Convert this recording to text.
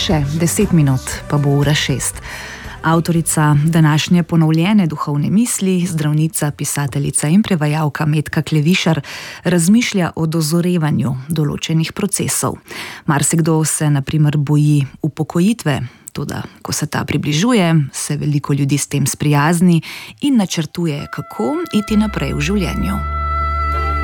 Še 10 minut pa bo ura 6. Avtorica današnje ponovljene duhovne misli, zdravnica, pisateljica in prevajalka Metka Klevišar razmišlja o dozorevanju določenih procesov. Marsikdo se na primer boji upokojitve, toda ko se ta približuje, se veliko ljudi s tem sprijazni in načrtuje, kako iti naprej v življenju.